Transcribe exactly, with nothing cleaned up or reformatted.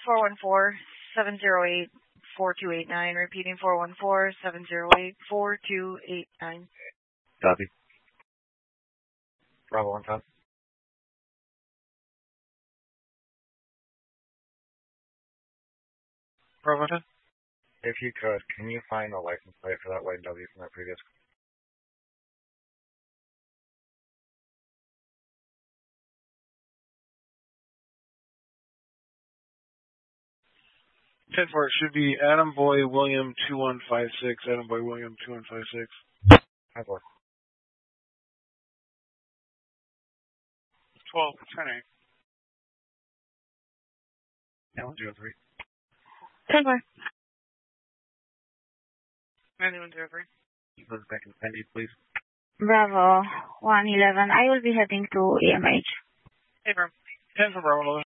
four one four, seven zero eight, four two eight nine. Repeating four one four, seven zero eight, four two eight nine. Copy. Bravo one time. Bravo one time. If you could, can you find the license plate for that white W from that previous? ten four, it should be Adam Boy William two one five six. Adam Boy William two one five six. ten four. twelve, ten eight. Allen zero three. ten four. ninety-one zero three. Goes back in Sandy, please. Bravo one eleven. I will be heading to E M H. Hey, bro. ten for Bravo.